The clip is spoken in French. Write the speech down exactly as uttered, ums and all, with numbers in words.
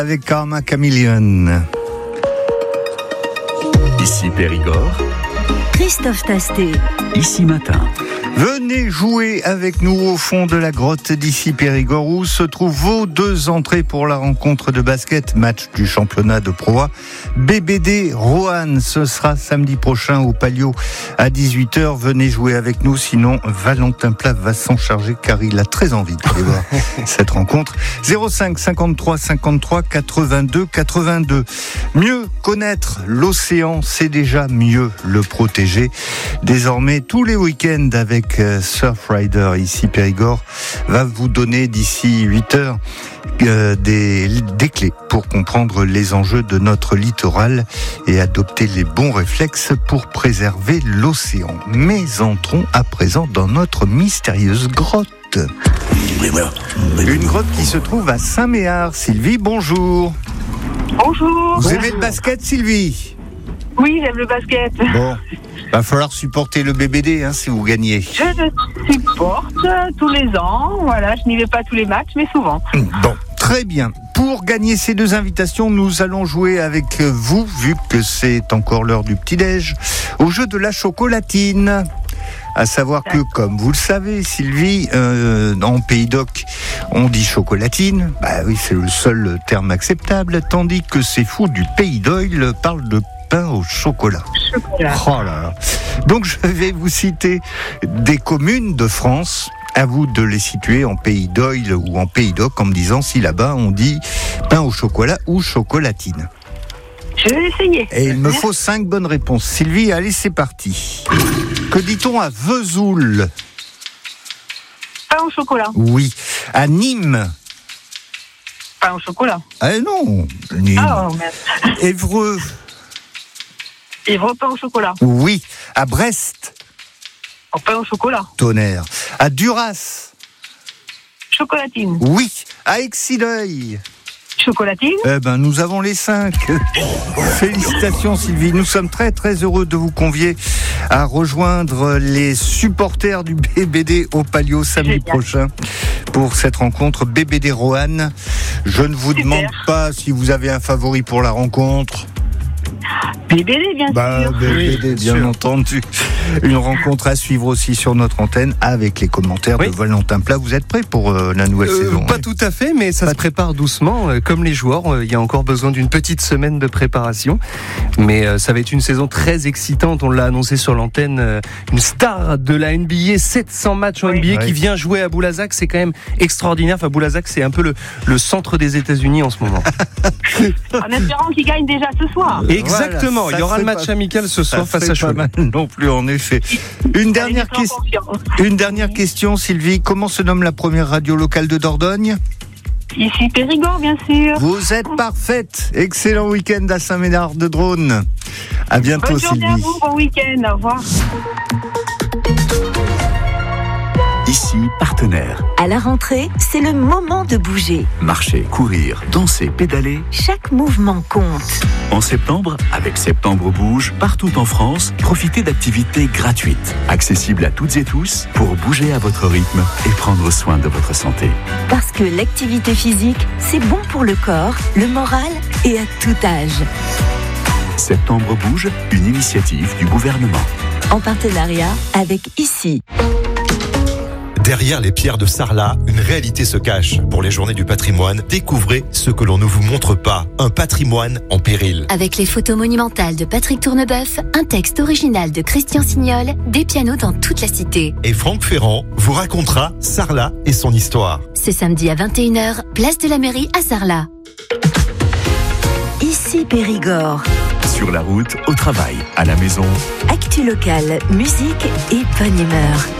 Avec Karma Chameleon. Ici Périgord. Christophe Tastet. Ici Matin. Venez jouer avec nous au fond de la grotte d'Ici Périgord où se trouvent vos deux entrées pour la rencontre de basket, match du championnat de Pro A. B B D Roanne, ce sera samedi prochain au Palio à dix-huit heures. Venez jouer avec nous, sinon Valentin Plat va s'en charger car il a très envie d'aller voir cette rencontre. zéro cinq cinquante-trois cinquante-trois quatre-vingt-deux quatre-vingt-deux. Mieux connaître l'océan, c'est déjà mieux le protéger. Désormais, tous les week-ends avec Surfrider ici Périgord va vous donner d'ici huit heures euh, des, des clés pour comprendre les enjeux de notre littoral et adopter les bons réflexes pour préserver l'océan. Mais entrons à présent dans notre mystérieuse grotte. Une grotte qui se trouve à Saint-Méard. Sylvie, bonjour. Bonjour. Vous aimez le basket, Sylvie ? Oui, j'aime le basket. Bon, va falloir supporter le B B D hein, si vous gagnez. Je le supporte tous les ans. Voilà, je n'y vais pas tous les matchs, mais souvent. Bon, très bien. Pour gagner ces deux invitations, nous allons jouer avec vous, vu que c'est encore l'heure du petit-déj, au jeu de la chocolatine. À savoir que, comme vous le savez, Sylvie, euh, en Pays d'Oc, on dit chocolatine. Bah oui, c'est le seul terme acceptable, tandis que ces fous du Pays d'Oil parlent de pain au chocolat. Chocolat. Oh là là. Donc je vais vous citer des communes de France. À vous de les situer en Pays d'Oil ou en Pays d'Oc en me disant si là-bas on dit pain au chocolat ou chocolatine. Je vais essayer. Et il me faut cinq bonnes réponses. Sylvie, allez, c'est parti. Que dit-on à Vesoul ? Pain au chocolat. Oui. À Nîmes ? Pain au chocolat. Ah non, Nîmes. Oh merde. Évreux ? Évreux, pain au chocolat. Oui. À Brest ? Oh, pain au chocolat. Tonnerre. À Duras ? Chocolatine. Oui. À Exileuil ? Chocolatine. Eh ben, nous avons les cinq. Félicitations, Sylvie. Nous sommes très, très heureux de vous convier à rejoindre les supporters du B B D au Palio samedi Génial. prochain pour cette rencontre B B D Roanne. Je ne vous Super. demande pas si vous avez un favori pour la rencontre. B B D, bien Bah, sûr. B B D, bien sûr. entendu. Une rencontre à suivre aussi sur notre antenne avec les commentaires Oui. de Valentin Plat. Vous êtes prêts pour euh, la nouvelle Euh, saison pas hein tout à fait, mais ça se prépare doucement. Euh, Comme les joueurs, euh, il y a encore besoin d'une petite semaine de préparation. Mais euh, ça va être une saison très excitante. On l'a annoncé sur l'antenne. euh, Une star de la N B A, sept cents matchs en Oui. N B A Oui. qui vient jouer à Boulazac. C'est quand même extraordinaire. Enfin, Boulazac, c'est un peu le, le centre des États-Unis en ce moment. En espérant qu'il gagne déjà ce soir. Exactement. Voilà, ça il y aura le serait match pas- amical ce soir Ça face à serait pas Cholet. mal non plus, en effet. Une dernière, Allez, question. confiance. Une dernière question, Sylvie. Comment se nomme la première radio locale de Dordogne ? Ici Périgord, bien sûr. Vous êtes parfaite. Excellent week-end à Saint-Médard de Drône. À bientôt, Bonne journée à Sylvie. vous, bon week-end. Au revoir. Ici Partenaire. À la rentrée, c'est le moment de bouger. Marcher, courir, danser, pédaler. Chaque mouvement compte. En septembre, avec Septembre Bouge, partout en France, profitez d'activités gratuites, accessibles à toutes et tous, pour bouger à votre rythme et prendre soin de votre santé. Parce que l'activité physique, c'est bon pour le corps, le moral et à tout âge. Septembre Bouge, une initiative du gouvernement. En partenariat avec Ici. Derrière les pierres de Sarlat, une réalité se cache. Pour les journées du patrimoine, découvrez ce que l'on ne vous montre pas. Un patrimoine en péril. Avec les photos monumentales de Patrick Tourneboeuf, un texte original de Christian Signol, des pianos dans toute la cité. Et Franck Ferrand vous racontera Sarlat et son histoire. C'est samedi à vingt et une heures, place de la mairie à Sarlat. Ici Périgord. Sur la route, au travail, à la maison. Actu locale, musique et bonne humeur.